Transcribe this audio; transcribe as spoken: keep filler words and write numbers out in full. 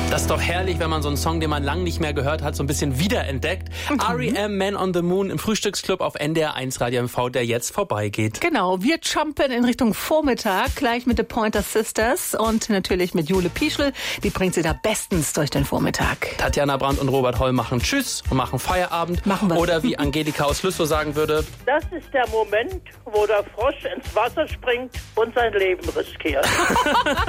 Das ist doch herrlich, wenn man so einen Song, den man lange nicht mehr gehört hat, so ein bisschen wiederentdeckt. Mhm. R E M, Man on the Moon im Frühstücksclub auf N D R eins Radio M V, der jetzt vorbeigeht. Genau, wir jumpen in Richtung Vormittag, gleich mit The Pointer Sisters und natürlich mit Jule Pieschl. Die bringt sie da bestens durch den Vormittag. Tatjana Brandt und Robert Holl machen Tschüss und machen Feierabend. Machen wir. Oder wie Angelika aus Lüssow sagen würde: Das ist der Moment, wo der Frosch ins Wasser springt und sein Leben riskiert.